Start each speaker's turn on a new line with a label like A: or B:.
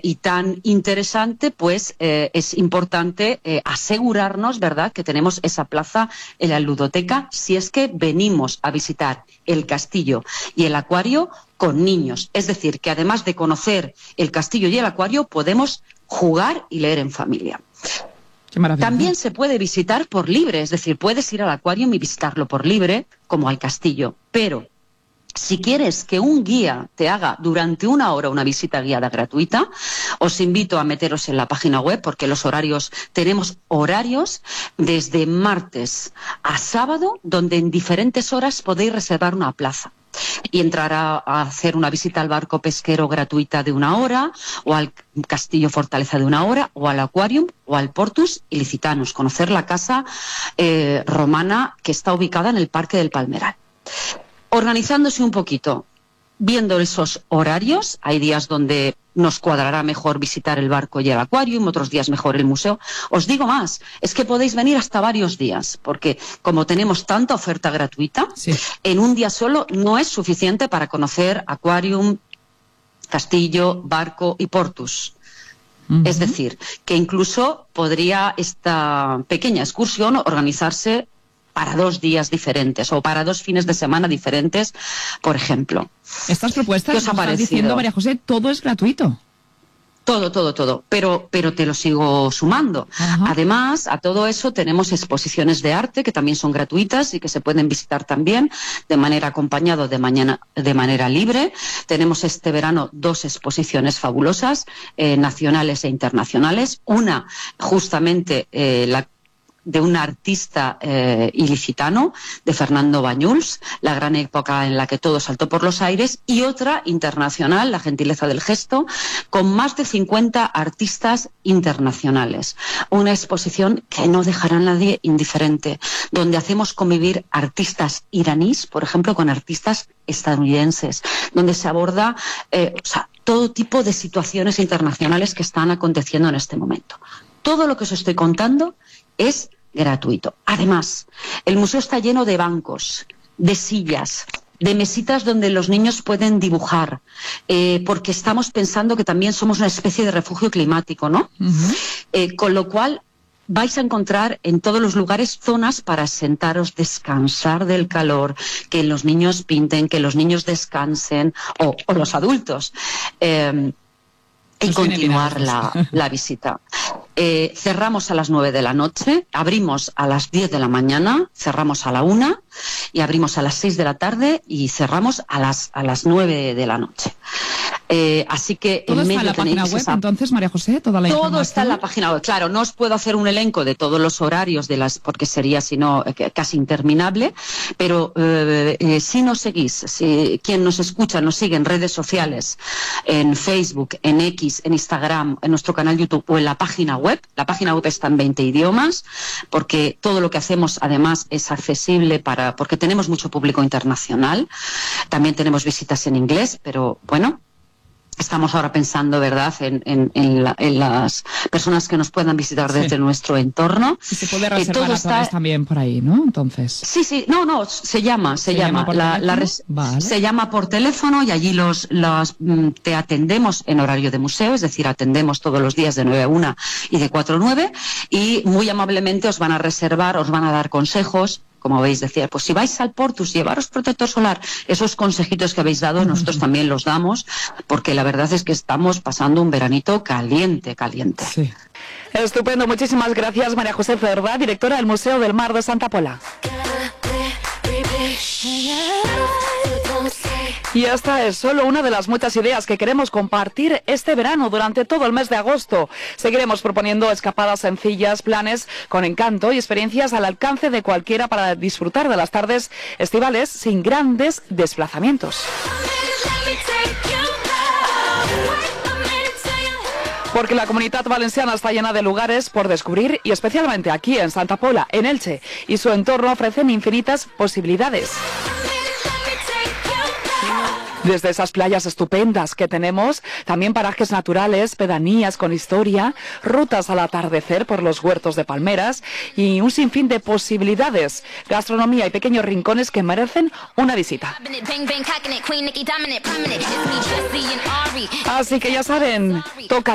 A: y tan interesante, pues es importante asegurarnos, ¿verdad?, que tenemos esa plaza en la ludoteca si es que venimos a visitar el castillo y el acuario con niños. Es decir, que además de conocer el castillo y el acuario, podemos jugar y leer en familia.
B: Qué maravilla.
A: También se puede visitar por libre, es decir, puedes ir al acuario y visitarlo por libre, como al castillo, pero si quieres que un guía te haga durante 1 hora una visita guiada gratuita, os invito a meteros en la página web, porque tenemos horarios desde martes a sábado, donde en diferentes horas podéis reservar una plaza y entrar a hacer una visita al barco pesquero gratuita de 1 hora, o al castillo fortaleza de 1 hora, o al acuarium, o al Portus Ilicitanus, conocer la casa romana que está ubicada en el Parque del Palmeral. Organizándose un poquito, viendo esos horarios, hay días donde nos cuadrará mejor visitar el barco y el acuario, y otros días mejor el museo. Os digo más, es que podéis venir hasta varios días, porque como tenemos tanta oferta gratuita,
B: Sí.
A: en un día solo no es suficiente para conocer acuarium, castillo, barco y Portus. Es decir, que incluso podría esta pequeña excursión organizarse para 2 días diferentes o para 2 fines de semana diferentes, por ejemplo.
B: Estas propuestas,
A: ¿Qué os ha
B: estás
A: parecido?
B: diciendo, María José, todo es gratuito.
A: Todo. Pero te lo sigo sumando.
B: Ajá.
A: Además, a todo eso tenemos exposiciones de arte que también son gratuitas y que se pueden visitar también de manera acompañada o de manera libre. Tenemos este verano 2 exposiciones fabulosas, nacionales e internacionales. Una, justamente, de un artista ilicitano, de Fernando Bañuls, la gran época en la que todo saltó por los aires, y otra internacional, La gentileza del gesto, con más de 50 artistas internacionales. Una exposición que no dejará a nadie indiferente, donde hacemos convivir artistas iraníes, por ejemplo, con artistas estadounidenses, donde se aborda todo tipo de situaciones internacionales que están aconteciendo en este momento. Todo lo que os estoy contando es gratuito. Además, el museo está lleno de bancos, de sillas, de mesitas donde los niños pueden dibujar, porque estamos pensando que también somos una especie de refugio climático, ¿no? Con lo cual vais a encontrar en todos los lugares zonas para sentaros, descansar del calor, que los niños pinten, que los niños descansen, o los adultos. Y continuar la visita. Cerramos a las 9 de la noche, abrimos a las 10 de la mañana, cerramos a la 1 y abrimos a las 6 de la tarde y cerramos a las 9 de la noche. Así que
B: ¿Todo
A: en
B: está
A: medio
B: en la página web, entonces, María José?
A: Todo está en la página web. Claro, no os puedo hacer un elenco de todos los horarios porque sería, si no, casi interminable, pero si nos seguís, si quien nos escucha nos sigue en redes sociales, en Facebook, en X, en Instagram, en nuestro canal YouTube o en la página web está en 20 idiomas, porque todo lo que hacemos además es accesible porque tenemos mucho público internacional. También tenemos visitas en inglés, pero bueno, estamos ahora pensando, ¿verdad?, en las personas que nos puedan visitar desde nuestro entorno.
B: Y se puede reservar también por ahí, ¿no? Entonces.
A: Sí, se llama. Se llama por teléfono y allí te atendemos en horario de museo, es decir, atendemos todos los días de 9 a 1 y de 4 a 9, y muy amablemente os van a reservar, os van a dar consejos. Como veis, decía, pues si vais al Portus, llevaros protector solar. Esos consejitos que habéis dado, nosotros también los damos, porque la verdad es que estamos pasando un veranito caliente.
B: Sí.
C: Estupendo, muchísimas gracias, María José Cerda, directora del Museo del Mar de Santa Pola. Y esta es solo una de las muchas ideas que queremos compartir este verano durante todo el mes de agosto. Seguiremos proponiendo escapadas sencillas, planes con encanto y experiencias al alcance de cualquiera para disfrutar de las tardes estivales sin grandes desplazamientos. Porque la Comunitat Valenciana está llena de lugares por descubrir y especialmente aquí en Santa Pola, en Elche, y su entorno ofrecen infinitas posibilidades. Desde esas playas estupendas que tenemos, también parajes naturales, pedanías con historia, rutas al atardecer por los huertos de palmeras y un sinfín de posibilidades, gastronomía y pequeños rincones que merecen una visita. Así que ya saben, toca